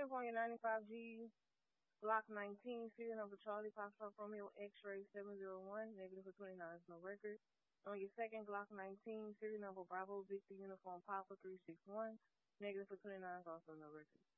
Negative on your 95G Glock 19, serial number Charlie Foxtrot Romeo X-ray 701, negative for 29, no record. On your second Glock 19, serial number Bravo Victor Uniform Papa 361, negative for 29, also no record.